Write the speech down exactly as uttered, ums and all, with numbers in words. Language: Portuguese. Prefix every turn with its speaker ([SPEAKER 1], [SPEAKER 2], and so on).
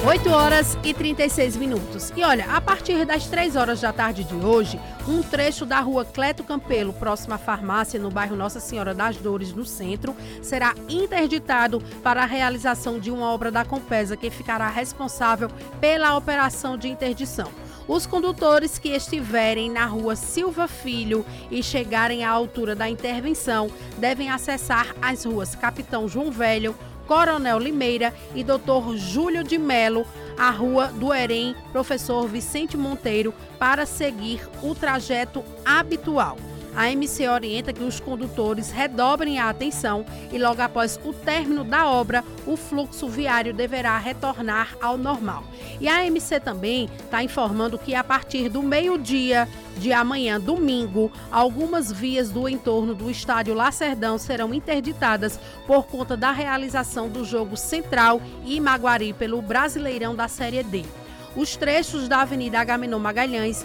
[SPEAKER 1] oito horas e trinta e seis minutos. E olha, a partir das três horas da tarde de hoje, um trecho da rua Cleto Campelo, próxima à farmácia, no bairro Nossa Senhora das Dores, no centro, será interditado para a realização de uma obra da Compesa, que ficará responsável pela operação de interdição. Os condutores que estiverem na rua Silva Filho e chegarem à altura da intervenção devem acessar as ruas Capitão João Velho, Coronel Limeira e doutor Júlio de Melo, a Rua do Herém, Professor Vicente Monteiro, para seguir o trajeto habitual. A M C orienta que os condutores redobrem a atenção e logo após o término da obra, o fluxo viário deverá retornar ao normal. E a M C também está informando que a partir do meio-dia de amanhã, domingo, algumas vias do entorno do estádio Lacerdão serão interditadas por conta da realização do jogo Central e Maguari pelo Brasileirão da Série D. Os trechos da Avenida Agamenon Magalhães,